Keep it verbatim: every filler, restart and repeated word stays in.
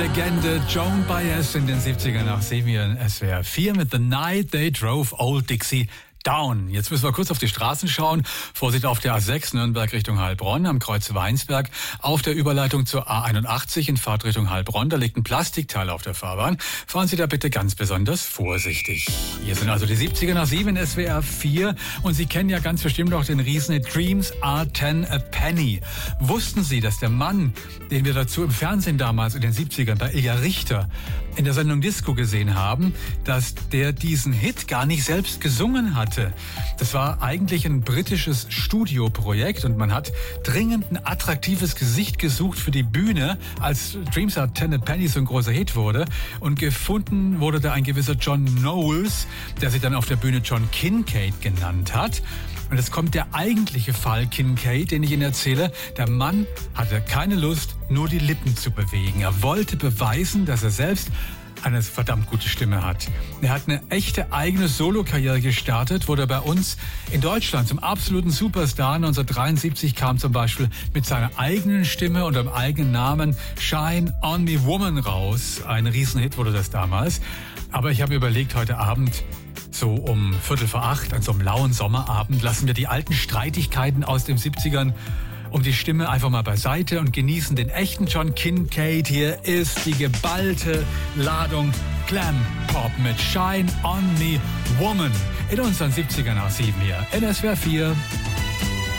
Legende Joan Baez in den siebzigern nach sieben Jahren S W R vier mit The Night They Drove Old Dixie Down. Jetzt müssen wir kurz auf die Straßen schauen. Vorsicht auf der A sechs Nürnberg Richtung Heilbronn am Kreuz Weinsberg. Auf der Überleitung zur A einundachtzig in Fahrtrichtung Heilbronn. Da liegt ein Plastikteil auf der Fahrbahn. Fahren Sie da bitte ganz besonders vorsichtig. Hier sind also die siebziger nach sieben in S W R vier. Und Sie kennen ja ganz bestimmt auch den Riesenhit Dreams Are Ten a Penny. Wussten Sie, dass der Mann, den wir dazu im Fernsehen damals in den siebzigern bei Ilja Richter in der Sendung Disco gesehen haben, dass der diesen Hit gar nicht selbst gesungen hat? Das war eigentlich ein britisches Studioprojekt und man hat dringend ein attraktives Gesicht gesucht für die Bühne, als Dreams Are Ten a Penny so ein großer Hit wurde. Und gefunden wurde da ein gewisser John Knowles, der sich dann auf der Bühne John Kincaid genannt hat. Und jetzt kommt der eigentliche Fall Kincaid, den ich Ihnen erzähle. Der Mann hatte keine Lust, nur die Lippen zu bewegen. Er wollte beweisen, dass er selbst eine verdammt gute Stimme hat. Er hat eine echte eigene Solokarriere gestartet, wurde bei uns in Deutschland zum absoluten Superstar. neunzehnhundertdreiundsiebzig kam zum Beispiel mit seiner eigenen Stimme und dem eigenen Namen Shine on Me Woman raus. Ein Riesenhit wurde das damals. Aber ich habe mir überlegt, heute Abend so um Viertel vor acht, an so einem lauen Sommerabend, lassen wir die alten Streitigkeiten aus den siebzigern um die Stimme einfach mal beiseite und genießen den echten John Kincaid. Hier ist die geballte Ladung Glam Pop mit Shine on Me Woman in unseren siebzigern nach sieben hier in S W R vier.